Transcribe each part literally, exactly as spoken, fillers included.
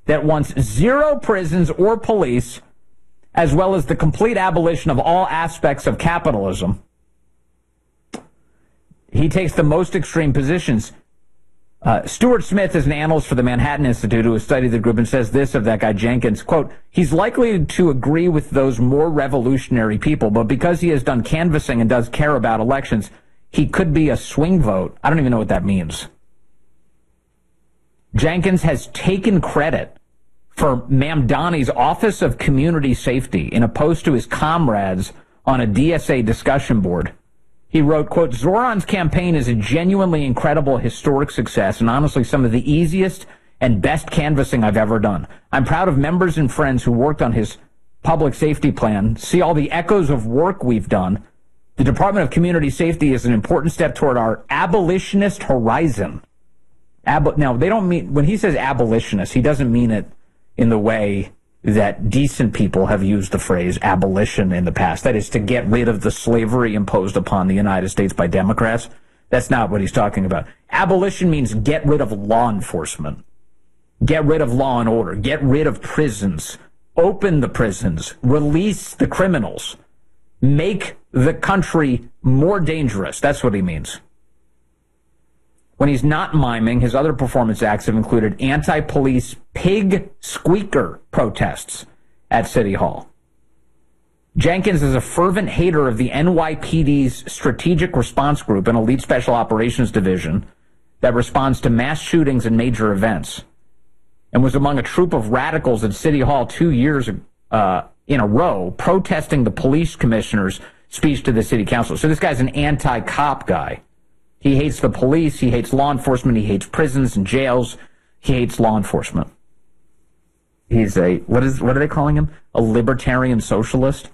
that wants zero prisons or police, as well as the complete abolition of all aspects of capitalism. He takes the most extreme positions. Uh, Stuart Smith is an analyst for the Manhattan Institute who has studied the group and says this of that guy Jenkins, quote, he's likely to agree with those more revolutionary people, but because he has done canvassing and does care about elections, he could be a swing vote. I don't even know what that means. Jenkins has taken credit for Mamdani's Office of Community Safety in a post to his comrades on a D S A discussion board. He wrote, quote, Zoran's campaign is a genuinely incredible historic success and honestly some of the easiest and best canvassing I've ever done. I'm proud of members and friends who worked on his public safety plan. See all the echoes of work we've done. The Department of Community Safety is an important step toward our abolitionist horizon. Ab- now, they don't mean, when he says abolitionist, he doesn't mean it in the way that decent people have used the phrase abolition in the past. That is to get rid of the slavery imposed upon the United States by Democrats. That's not what he's talking about. Abolition means get rid of law enforcement. Get rid of law and order. Get rid of prisons. Open the prisons. Release the criminals. Make the country more dangerous. That's what he means. When he's not miming, his other performance acts have included anti-police pig squeaker protests at City Hall. Jenkins is a fervent hater of the N Y P D's Strategic Response Group, an elite special operations division that responds to mass shootings and major events, and was among a troop of radicals at City Hall two years uh, in a row protesting the police commissioner's speech to the city council. So this guy's an anti-cop guy. He hates the police, he hates law enforcement, he hates prisons and jails, he hates law enforcement. He's a, what is, what are they calling him? A libertarian socialist?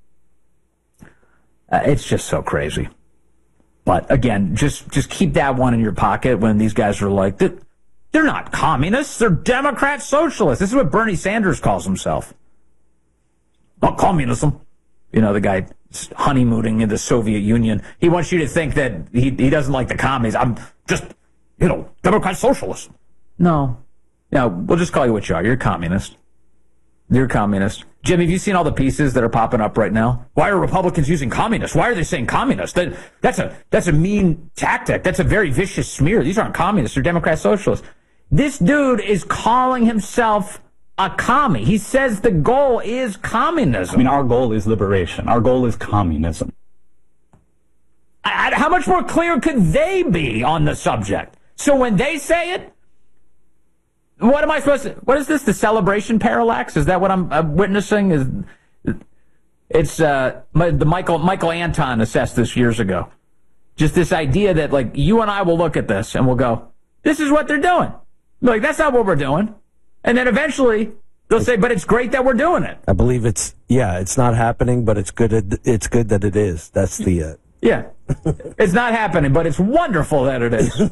Uh, it's just so crazy. But again, just, just keep that one in your pocket when these guys are like, they're, they're not communists, they're Democrat socialists. This is what Bernie Sanders calls himself. Not communism. You know, the guy honeymooning in the Soviet Union. He wants you to think that he he doesn't like the commies. I'm just, you know, Democrat socialist. No. No, we'll just call you what you are. You're a communist. You're a communist. Jim, have you seen all the pieces that are popping up right now? Why are Republicans using communists? Why are they saying communist? That, that's a that's a mean tactic. That's a very vicious smear. These aren't communists. They're Democrat socialists. This dude is calling himself a commie. He says the goal is communism. I mean, our goal is liberation. Our goal is communism. I, I, how much more clear could they be on the subject? So when they say it, what am I supposed to, what is this, the celebration parallax? Is that what I'm, I'm witnessing? Is It's uh, the Michael, Michael Anton assessed this years ago. Just this idea that, like, you and I will look at this and we'll go, this is what they're doing. Like, that's not what we're doing. And then eventually they'll say, but it's great that we're doing it. I believe it's, yeah, it's not happening, but it's good. It's good that it is. That's the, uh... yeah, it's not happening, but it's wonderful that it is.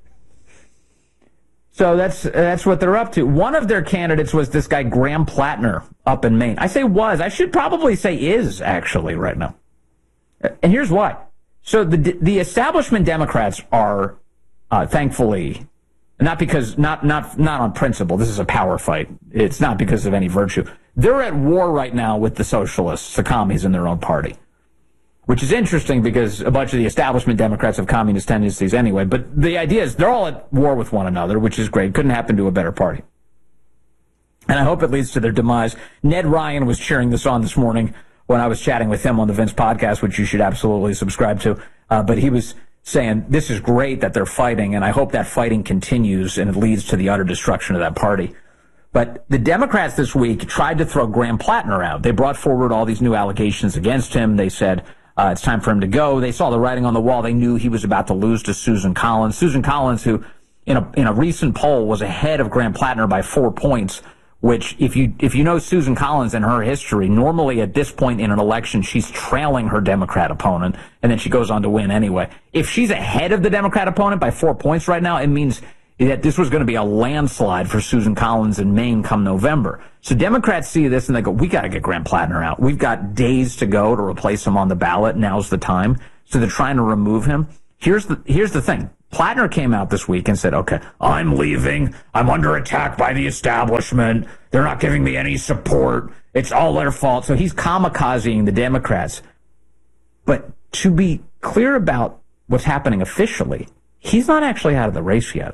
So that's, that's what they're up to. One of their candidates was this guy, Graham Plattner, up in Maine. I say was, I should probably say is actually right now. And here's why. So the, the establishment Democrats are, uh, thankfully, Not because, not, not, not on principle. This is a power fight. It's not because of any virtue. They're at war right now with the socialists, the commies in their own party, which is interesting because a bunch of the establishment Democrats have communist tendencies anyway. But the idea is they're all at war with one another, which is great. Couldn't happen to a better party. And I hope it leads to their demise. Ned Ryan was cheering this on this morning when I was chatting with him on the Vince podcast, which you should absolutely subscribe to. Uh, but he was saying this is great that they're fighting, and I hope that fighting continues and it leads to the utter destruction of that party. But the Democrats this week tried to throw Graham Plattner out. They brought forward all these new allegations against him. They said uh, it's time for him to go. They saw the writing on the wall. They knew he was about to lose to Susan Collins. Susan Collins, who in a in a recent poll was ahead of Graham Plattner by four points, which if you if you know Susan Collins and her history, normally at this point in an election, she's trailing her Democrat opponent, and then she goes on to win anyway. If she's ahead of the Democrat opponent by four points right now, it means that this was going to be a landslide for Susan Collins in Maine come November. So Democrats see this and they go, we got to get Graham Plattner out. We've got days to go to replace him on the ballot. Now's the time. So they're trying to remove him. Here's the here's the thing. Plattner came out this week and said, okay, I'm leaving. I'm under attack by the establishment. They're not giving me any support. It's all their fault. So he's kamikazing the Democrats. But to be clear about what's happening officially, he's not actually out of the race yet.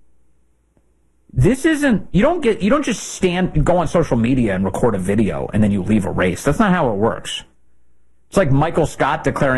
This isn't, you don't get, you don't just stand, go on social media and record a video and then you leave a race. That's not how it works. It's like Michael Scott declaring